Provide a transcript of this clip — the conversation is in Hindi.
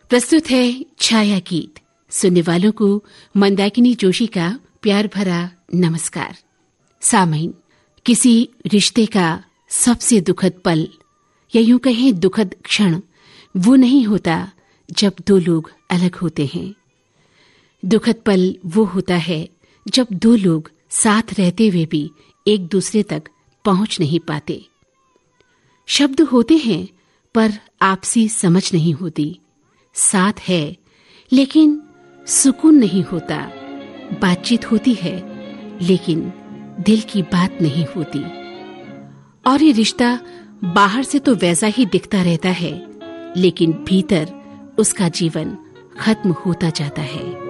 प्रस्तुत है छाया गीत। सुनने वालों को मंदाकिनी जोशी का प्यार भरा नमस्कार। सामईन, किसी रिश्ते का सबसे दुखद पल या यूं कहें दुखद क्षण वो नहीं होता जब दो लोग अलग होते हैं। दुखद पल वो होता है जब दो लोग साथ रहते हुए भी एक दूसरे तक पहुंच नहीं पाते। शब्द होते हैं पर आपसी समझ नहीं होती। साथ है लेकिन सुकून नहीं होता। बातचीत होती है लेकिन दिल की बात नहीं होती। और ये रिश्ता बाहर से तो वैसा ही दिखता रहता है, लेकिन भीतर उसका जीवन खत्म होता जाता है।